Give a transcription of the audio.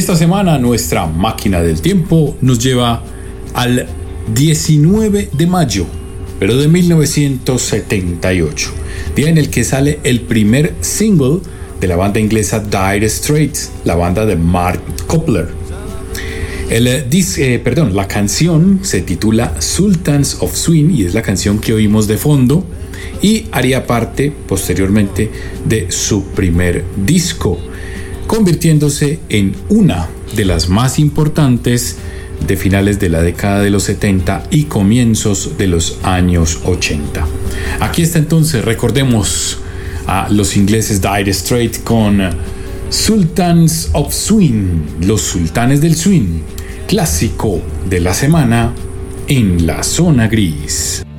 Esta semana nuestra máquina del tiempo nos lleva al 19 de mayo, pero de 1978, día en el que sale el primer single de la banda inglesa Dire Straits, la banda de Mark Knopfler. La canción se titula Sultans of Swing y es la canción que oímos de fondo y haría parte posteriormente de su primer disco, convirtiéndose en una de las más importantes de finales de la década de los 70 y comienzos de los años 80. Aquí está entonces, recordemos a los ingleses Dire Straits con Sultans of Swing, los sultanes del swing, clásico de la semana en la zona gris.